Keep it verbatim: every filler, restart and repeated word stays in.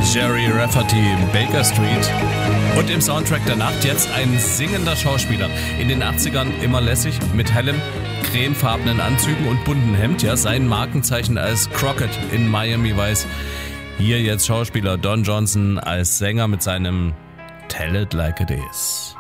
Jerry Rafferty, Baker Street. Und im Soundtrack der Nacht jetzt ein singender Schauspieler. In den achtzigern immer lässig, mit hellen, cremefarbenen Anzügen und bunten Hemd. Ja, sein Markenzeichen als Crockett in Miami Vice. Hier jetzt Schauspieler Don Johnson als Sänger mit seinem Tell It Like It Is.